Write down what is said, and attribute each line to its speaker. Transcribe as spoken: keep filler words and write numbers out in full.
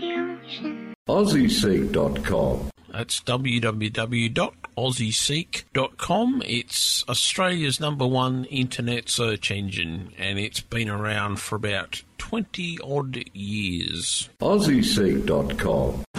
Speaker 1: the ocean.
Speaker 2: Aussie Seek dot com.
Speaker 3: That's w w w dot aussie seek dot com. It's Australia's number one internet search engine, and it's been around for about twenty odd years.
Speaker 2: Aussie Seek dot com.